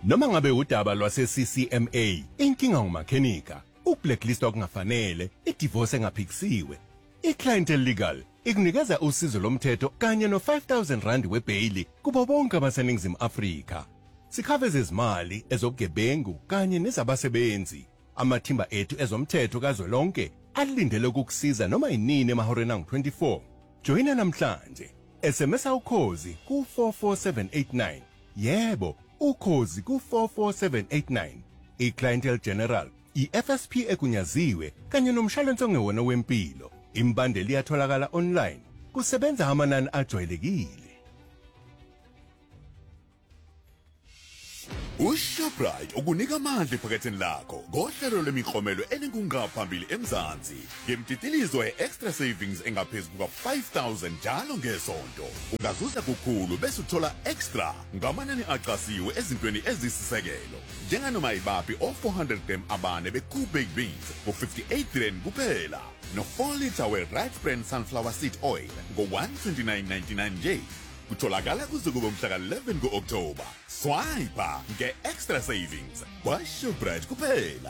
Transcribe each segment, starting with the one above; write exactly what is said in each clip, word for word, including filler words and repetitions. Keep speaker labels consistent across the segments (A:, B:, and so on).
A: Noma ngabe udaba lwase C C M A, inkinga ngumakhenika, ublacklist okungafanele, idivorce engaphikisiwe. iClientele Legal ikunikeza usizo lomthetho kanye no five thousand rand webhaili kubo bonke abaseningizimu Afrika. Sikhaveza izimali ezobugebengu kanye nezabasebenzi. Amathimba ethu ezomthetho kazwelonke alindele ukukusiza noma inini emahoreni angu twenty-four. Joina namhlanje. S M S ukhozi ku four four seven eight nine. Yebo, ukhozi ku four four seven eight nine. iClientele General, i-F S P ekunyaziwe kanye nomshwalense ongewona wempilo. Imbandeli iyatholakala online. Kusebenza amanani ajwayelekile.
B: uShoprite ukunika amandla ephaketheni lakho ngohlelo lemiklomelo eningungaphambili eMzansi ngemtitilizo ye-extra savings engaphezulu kuka five thousand njalo ngesonto. Ungazuza kukhulu bese uthola extra ngamanani acasiwe ezintweni ezisisekelo njenganoma ibaphi o four hundred gram abane be-Cool Baked Beans ngo fifty-eight rand kuphela no four litre we-Right Brand Sunflower Seed Oil ngo one twenty-nine ninety-nine nje. Kutholakala kuze kube mhla ka eleven ku-October. Swipe nge-extra savings kwaShoprite kuphela.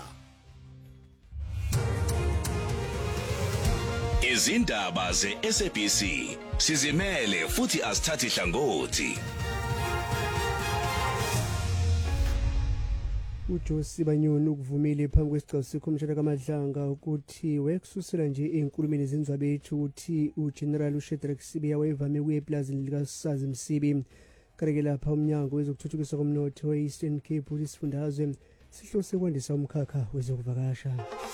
C: Izindaba ze-S A B C sizimele futhi asithathi hlangothi.
D: uJosi Banyoni ukuvumile phambi kwesigcawu sekhomishana kaMadlanga ukuthi wekususela nje enkulumeni ezinzwa bethu ukuthi uGeneral uShadrack Sibiya wayevame ukuya eplazini likaSazi Msibi. Kanti lapha umnyango wezokuthuthukiswa komnotho we-Eastern Cape isifundazwe sihlose kwandisa umkhakha wezokuvakasha.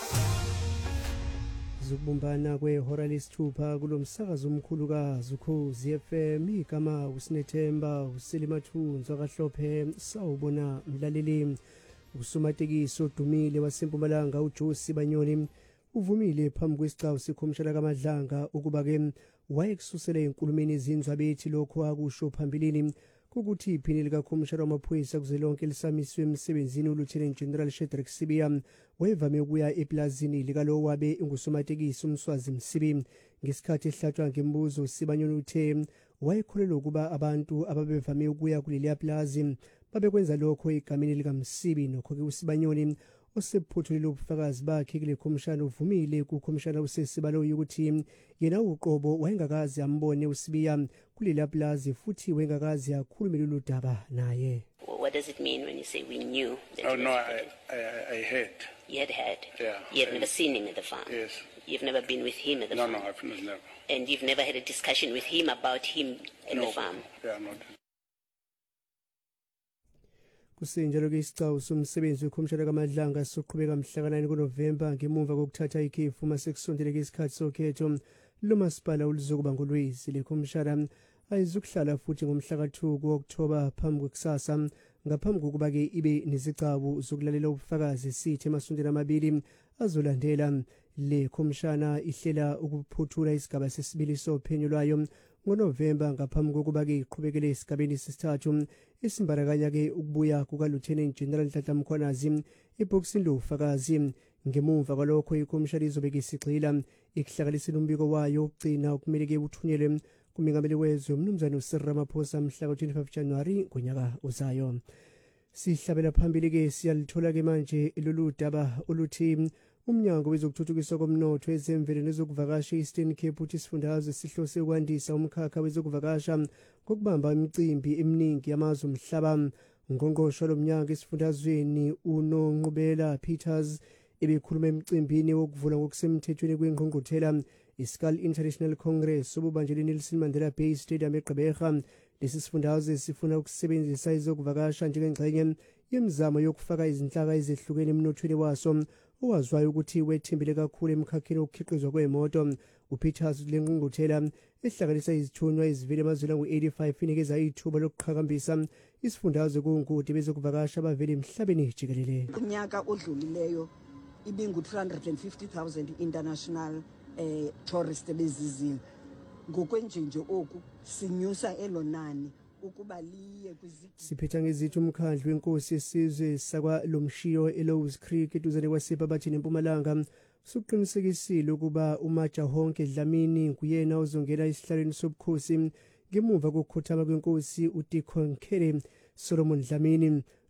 D: Zokubumbana kwehora lesithupha kulomsakazo omkhulu kaZukhozi F M igama uSinethemba uSelimathunzwa kaHlophe sawubona mlaleli. Usomatekisi odumile waseMpumalanga uJosi Banyoni uvumile phambi kwesigcawu sekhomishana kaMadlanga ukuba ke wayekususela enkulumeni ezinzwa bethi lokho akusho phambilini ukuthi iphini likakhomishana wamaphoyisa kuzwelonke lisamiswe emsebenzini uLieutenant General Shadrack Sibiya wayevame ukuya eplazini likalowo wabe ungusomatekisi umswazi Msibi. Ngesikhathi ehlatshwa ngembuzo Sibanyoni uthe wayekholelwa ukuba abantu ababevame ukuya kuleli plaza babekwenza lokho egameni likaMsibi. Nokho ke uSibanyoni osephothulile ubufakazi bakhe kule khomishana uvumile kukhomishana usesibaloyi ukuthi yena uqobo wayengakazi ambone uSibiya kuleli plaza futhi wayengakazi akhulume lolu daba naye.
E: What does it mean when you say we knew that?
F: Oh no, I, I I heard.
E: You had heard?
F: Yeah.
E: You had never seen him at the farm?
F: Yes.
E: You've never been with him at the
F: No,
E: farm?
F: no, I've never.
E: And you've never had a discussion with him about him at
F: No.
E: the farm?
F: Yeah, not.
D: Kusenjalo ke isicao somsebenzi wekhomishana kaMadlanga soqhubeka mhla ka nine kuNovember ngemuva kokuthatha ikhefu masekusondele isikhathi sokhetho lomasipala oluzokuba ngolwezi. Le khomishana ayizukuhlala futhi ngomhla ka two kuOkthoba phambi kwekusasa ngaphambi kokuba ke ibe nezicabo zokulalela ubufakazi sithi emasondweni amabili azolandela. Le khomishana ihlela ukuphuthula isigaba sesibili sophenyo lwayo ngoNovember ngaphambi kokuba ke iqhubekele esigabeni sesithathu esimbarakanya ke ukubuya kuka Lieutenant General Nhlanhla Mkhwanazi ebhokisini lofakazi. Ngemuva kwalokho ikhomishana izobeka isigxila ikuhlakalisela umbiko wayo ugcina okumele ke uthunyelwe kumengameli wezwe uMnumzane uCyril Ramaphosa mhla ka twenty-five January ngonyaka ozayo. Sihlabela phambili ke siyalithola ke manje lolu daba oluthi umnyango wezokuthuthukiswa komnotho ezemvelo nezokuvakasha eEastern Cape uthi isifundazwe sihlose ukwandisa umkhakha wezokuvakasha ngokubamba imicimbi eminingi yamazwe omhlaba. Ngqongqoshe lomnyango esifundazweni uNonqubela Peters ebekhuluma emcimbini wokuvula ngokusemthethweni kwengqungquthela iSkull International Congress obubanjelwe eNelson Mandela Bay Stadium eGqeberha. Lesi sifundazwe sifuna ukusebenzisa izokuvakasha njengengxenye yemizamo yokufaka izinhlaka ezehlukene emnothweni waso owaziwayo ukuthi wethembele kakhulu emkhakheni wokukhiqizwa kwemoto. uPeters lengqungquthela ehlanganisa izithunywa ezivela emazweni angu eighty-five inikeza ithuba lokuqhakambisa isifundazwe kuNgudi bezokuvakasha abavela emhlabeni jikelele.
G: Kunyaka odlulileyo ibingu three hundred fifty thousand international eh tourists bezizini. Ngokwenjenje oku sinyusa elonani ukuba liye kwizigaba.
D: Siphetha ngezithi umkhandlu wenkosi yesizwe sakwa Lomshiyo eLows Creek eduzane kwaSipha bathini eMpumalanga suqinisekisile ukuba uMaja Honke Dlamini nguyena ozongena esihlalweni sobukhosi ngemuva kokukhothama kwenkosi uDeacon Kelly Solomon Dlamini.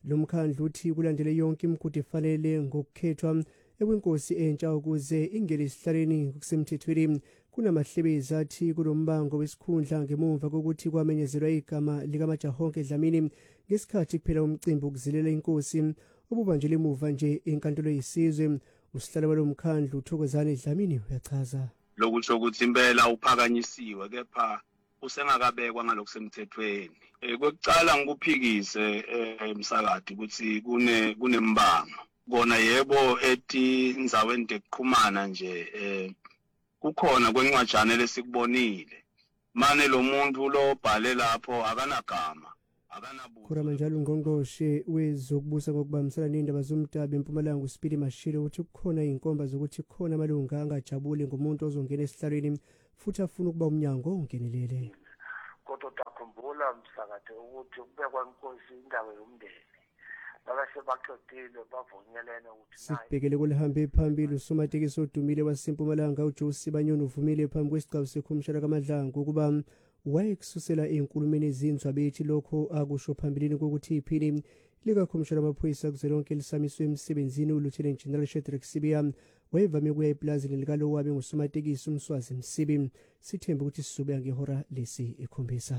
D: lo mkhandlu uthi kulandele yonke imigudu efanele ngokukhethwa ekwinkosi entsha ukuze ingene esihlalweni ngokusemthethweni. Kunamahlebezi athi kulombango wesikhundla ngemuva kokuthi kwamenyezelwa igama likaMajahonke Dlamini ngesikhathi kuphela umcimbi ukuzilela inkosi obubanjele emuva nje enkantolo yesizwe. Usihlalo walo mkhandlu uThokozane Dlamini uyachaza.
H: Lokusho ukuthi impela uphakanyisiwe kepha usengakabekwa ngalokusemthethweni. Eh kwekucala ngikuphikise emsakadi ukuthi kune kunembango. Kona yebo ethi indzaweni dekuqhumana nje eh kukhona kwencwajana lesikubonile. Mane lo muntu lo bhale lapho akanagama.
D: Khona njalo ungqongqoshe wezokubusa ngokubambisana nendaba zomdabu eMpumalanga uSpeedy Mashilo uthi kukhona inkomba zokuthi kukhona amalunga angajabule ngomuntu ozongena esihlalweni futhi afuna ukuba umnyango ongenelele.
F: Kodwa takhumbula msakade ukuthi kubekwa inkosi indaba yomndeni. Labasebaqedile bavunyelene ukuthi
D: sibhekele kulihambe phambili usomatekisi odumile waseMpumalanga uJoe Sibanyoni uvumile phambi kwesigcawu sekhomishana kaMadlanga ukuba wayekususela enkulumeni ezinzwa bethi lokho akusho phambilini kokuthi iphini likakhomishana amaphoyisa kuzwelonke lisamiswe emsebenzini uLieutenant General Shadrack Sibiya wayevame ukuya eplazini likalowabe ngusomatekisi uMswazi Msibi. Sithemba ukuthi sizobuya ngehora lesi ekhombisa.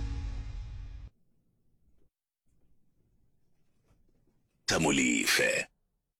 C: Tamulife.